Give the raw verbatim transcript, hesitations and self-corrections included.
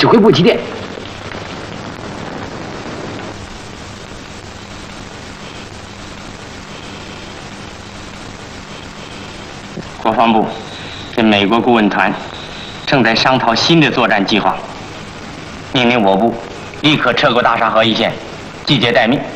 指挥部急电。 国防部跟美国顾问团正在商讨新的作战计划，命令我部立刻撤过大沙河一线，季节待命。